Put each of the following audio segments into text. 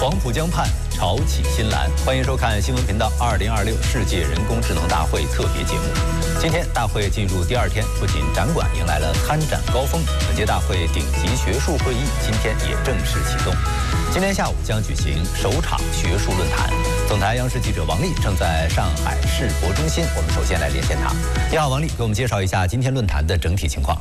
黄浦江畔潮起新蓝。欢迎收看新闻频道2026世界人工智能大会特别节目。今天大会进入第2天，不仅展馆迎来了参展高峰，本届大会顶级学术会议今天也正式启动。今天下午将举行首场学术论坛。总台央视记者王丽正在上海世博中心，我们首先来连线她。你好，王丽，给我们介绍一下今天论坛的整体情况。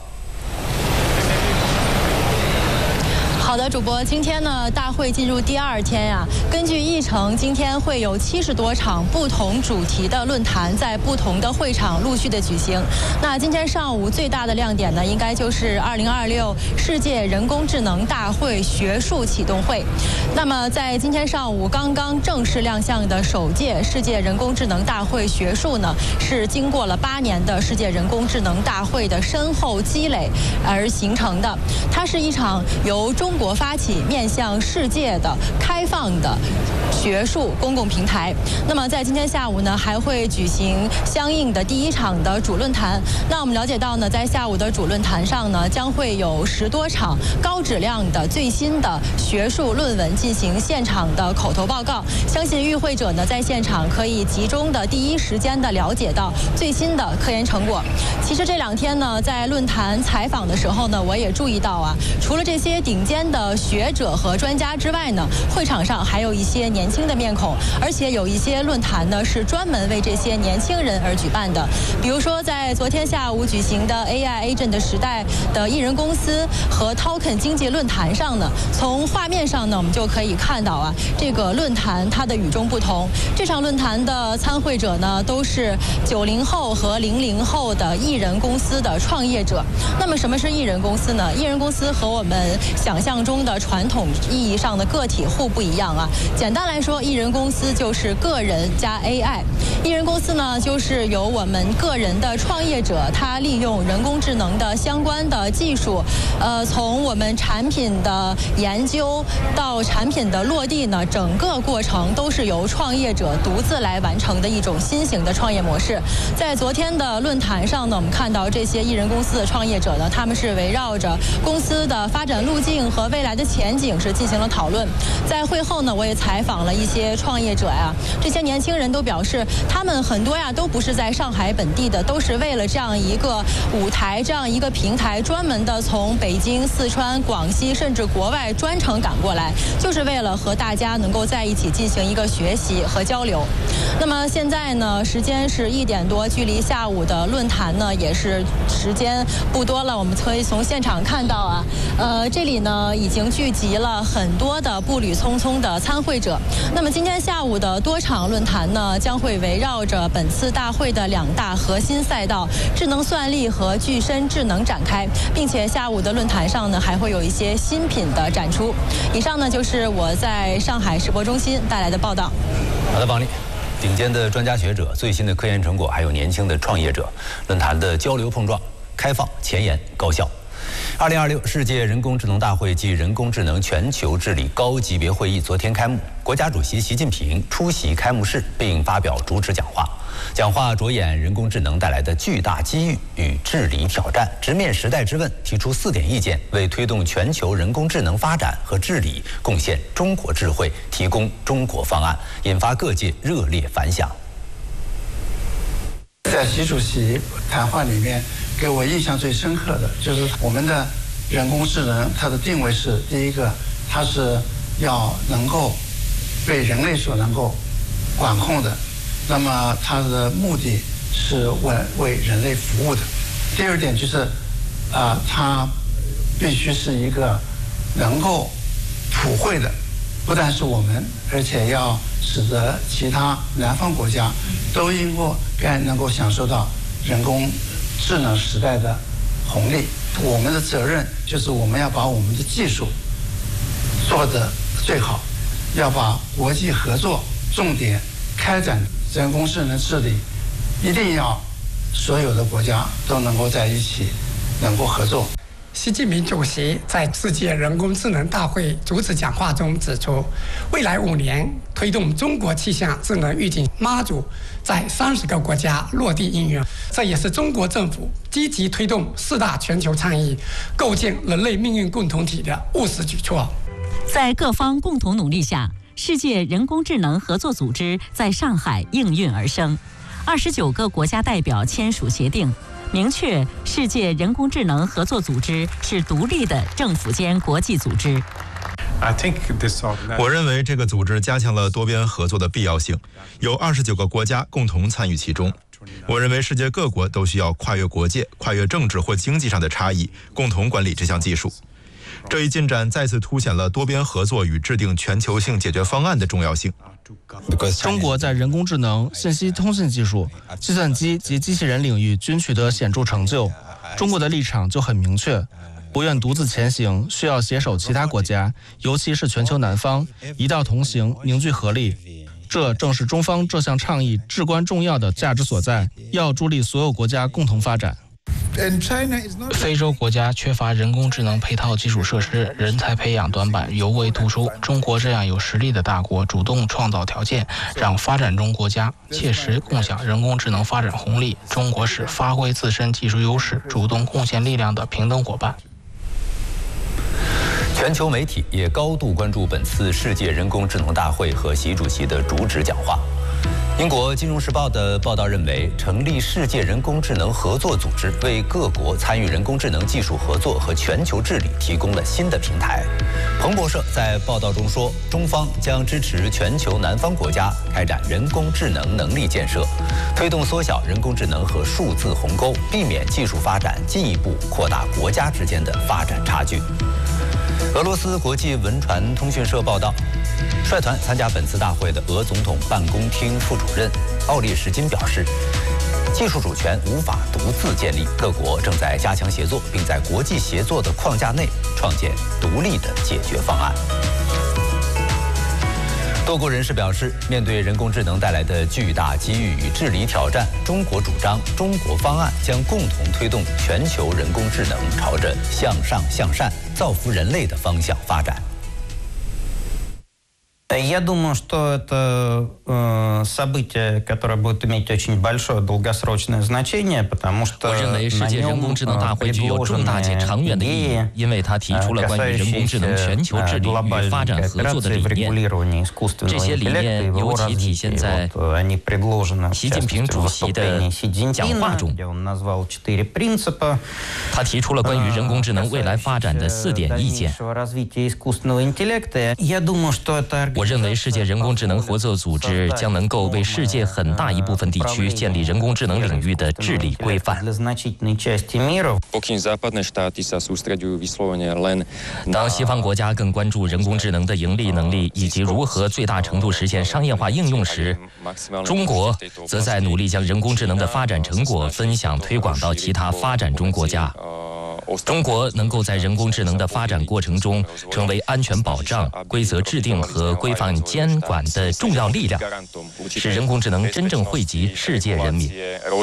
好的，主播，今天呢，大会进入第2天呀。根据议程，今天会有70多场不同主题的论坛在不同的会场陆续的举行。那今天上午最大的亮点呢，应该就是2026世界人工智能大会学术启动会。那么在今天上午刚刚正式亮相的首届世界人工智能大会学术呢，是经过了8年的世界人工智能大会的深厚积累而形成的。它是一场由中国发起面向世界的开放的学术公共平台。那么在今天下午呢，还会举行相应的第1场的主论坛。那我们了解到呢，在下午的主论坛上呢，将会有10多场高质量的最新的学术论文进行现场的口头报告。相信与会者呢，在现场可以集中的第一时间的了解到最新的科研成果。其实这2天呢，在论坛采访的时候呢，我也注意到啊，除了这些顶尖的学者和专家之外呢，会场上还有一些年轻的面孔，而且有一些论坛呢是专门为这些年轻人而举办的。比如说，在昨天下午举行的 AI Agent 的时代的艺人公司和 Token 经济论坛上呢，从画面上呢，我们就可以看到啊，这个论坛它的与众不同。这场论坛的参会者呢，都是90后和00后的艺人公司的创业者。那么什么是艺人公司呢？艺人公司和我们想象中的传统意义上的个体户不一样啊。简单来说，艺人公司就是个人加 AI。艺人公司呢，就是由我们个人的创业者，他利用人工智能的相关的技术，从我们产品的研究到产品的落地呢，整个过程都是由创业者独自来完成的一种新型的创业模式。在昨天的论坛上呢，我们看到这些艺人公司的创业者呢，他们是围绕着公司的发展路径和未来的前景是进行了讨论。在会后呢，我也采访了一些创业者呀，这些年轻人都表示，他们很多呀都不是在上海本地的，都是为了这样一个舞台、这样一个平台，专门的从北京、四川、广西甚至国外专程赶过来，就是为了和大家能够在一起进行一个学习和交流。那么现在呢，时间是1点多，距离下午的论坛呢也是时间不多了。我们可以从现场看到啊，这里呢已经聚集了很多的步履匆匆的参会者。那么今天下午的多场论坛呢，将会围绕着本次大会的2大核心赛道——智能算力和具身智能展开，并且下午的论坛上呢，还会有一些新品的展出。以上呢就是我在上海世博中心带来的报道。 好的，王丽。顶尖的专家学者、最新的科研成果，还有年轻的创业者，论坛的交流碰撞，开放、前沿、高效。2026世界人工智能大会暨人工智能全球治理高级别会议昨天开幕，国家主席习近平出席开幕式并发表主旨讲话。讲话着眼人工智能带来的巨大机遇与治理挑战，直面时代之问，提出4点意见，为推动全球人工智能发展和治理贡献中国智慧，提供中国方案，引发各界热烈反响。 在习主席谈话里面，给我印象最深刻的就是我们的人工智能，它的定位是第一个，它是要能够被人类所能够管控的。那么它的目的是为人类服务的。第2点就是，它必须是一个能够普惠的，不但是我们，而且要使得其他南方国家都该能够享受到人工智能时代的红利。我们的责任就是我们要把我们的技术做得最好，要把国际合作重点开展。人工智能治理一定要所有的国家都能够在一起，能够合作。 习近平主席在世界人工智能大会主旨讲话中指出，未来5年推动中国气象智能预警妈祖在30个国家落地应用，这也是中国政府积极推动4大全球倡议、构建人类命运共同体的务实举措。 在各方共同努力下， 世界人工智能合作组织在上海应运而生，29个国家代表签署协定，明确世界人工智能合作组织是独立的政府间国际组织。 我认为这个组织加强了多边合作的必要性，有29个国家共同参与其中。我认为世界各国都需要跨越国界、跨越政治或经济上的差异，共同管理这项技术。这一进展再次凸显了多边合作与制定全球性解决方案的重要性。 中国在人工智能、信息通信技术、计算机及机器人领域均取得显著成就。中国的立场就很明确，不愿独自前行，需要携手其他国家，尤其是全球南方，一道同行，凝聚合力。这正是中方这项倡议至关重要的价值所在，要助力所有国家共同发展。 非洲国家缺乏人工智能配套基础设施，人才培养短板尤为突出。中国这样有实力的大国主动创造条件，让发展中国家切实共享人工智能发展红利。中国是发挥自身技术优势、主动贡献力量的平等伙伴。 全球媒体也高度关注本次世界人工智能大会和习主席的主旨讲话。英国《金融时报》的报道认为，成立世界人工智能合作组织为各国参与人工智能技术合作和全球治理提供了新的平台。彭博社在报道中说，中方将支持全球南方国家开展人工智能能力建设，推动缩小人工智能和数字鸿沟，避免技术发展进一步扩大国家之间的发展差距。俄罗斯国际文传通讯社报道，率团参加本次大会的俄总统办公厅副主任奥列什金表示，技术主权无法独自建立，各国正在加强协作，并在国际协作的框架内创建独立的解决方案。多国人士表示，面对人工智能带来的巨大机遇与治理挑战，中国主张中国方案将共同推动全球人工智能朝着向上向善、造福人类的方向发展。 Я думаю, что это событие, которое будет иметь очень большое долгосрочное значение, потому что 我认为世界人工智能大会具有重大且长远的意义，因为它提出了关于人工智能全球治理与发展合作的理念。这些理念尤其体现在习近平主席的讲话中。他提出了关于人工智能未来发展的4点意见。我认为世界人工智能合作组织将能够为世界很大一部分地区建立人工智能领域的治理规范。当西方国家更关注人工智能的盈利能力以及如何最大程度实现商业化应用时，中国则在努力将人工智能的发展成果分享推广到其他发展中国家。中国能够在人工智能的发展过程中成为安全保障、规则制定和规范监管的重要力量，使人工智能真正惠及世界人民。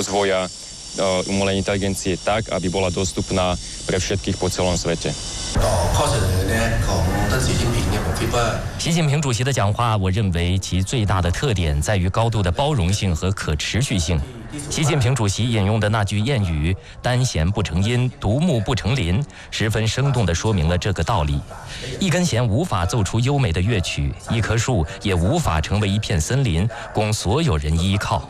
习近平主席的讲话，我认为其最大的特点在于高度的包容性和可持续性。习近平主席引用的那句谚语“单弦不成音，独木不成林”，十分生动地说明了这个道理。一根弦无法奏出优美的乐曲，一棵树也无法成为一片森林，供所有人依靠。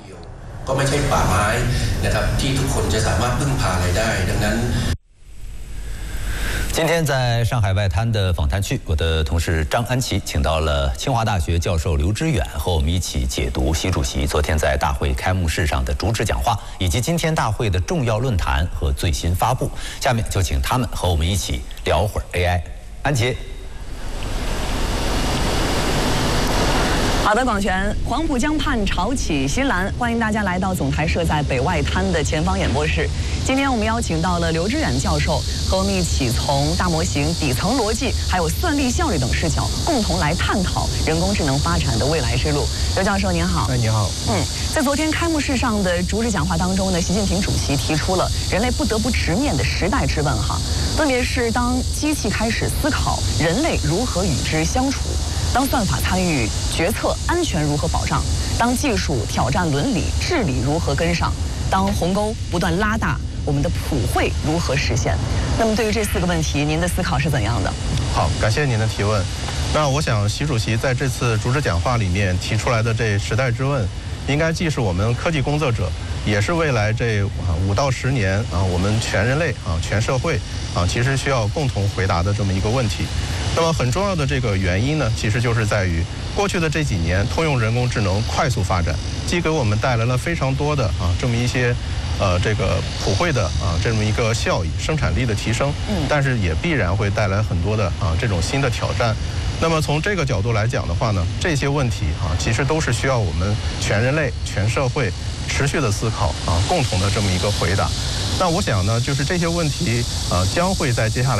今天在上海外滩的访谈区，我的同事张安琪请到了清华大学教授刘知远，和我们一起解读习主席昨天在大会开幕式上的主旨讲话，以及今天大会的重要论坛和最新发布。下面就请他们和我们一起聊会儿 AI。安琪。 好的，广泉，黄浦江畔潮起新澜，欢迎大家来到总台设在北外滩的前方演播室。今天我们邀请到了刘知远教授，和我们一起从大模型、底层逻辑，还有算力效率等视角，共同来探讨人工智能发展的未来之路。刘教授您好。 你好。 在昨天开幕式上的主旨讲话当中呢，习近平主席提出了人类不得不直面的时代之问哈，分别是当机器开始思考，人类如何与之相处。当算法参与决策，安全如何保障？当技术挑战伦理，治理如何跟上？当鸿沟不断拉大，我们的普惠如何实现？那么对于这4个问题，您的思考是怎样的？ 好，感谢您的提问。 那我想，习主席在这次主旨讲话里面提出来的这时代之问，应该既是我们科技工作者，也是未来这5到10年我们全人类全社会其实需要共同回答的这么一个问题。那么很重要的这个原因呢，其实就是在于过去的这几年，通用人工智能快速发展，既给我们带来了非常多的这么一些这个普惠的这么一个效益、生产力的提升，但是也必然会带来很多的这种新的挑战。那么从这个角度来讲的话呢，这些问题其实都是需要我们全人类、全社会持续的思考共同的这么一个回答。那我想呢，就是这些问题将会在接下来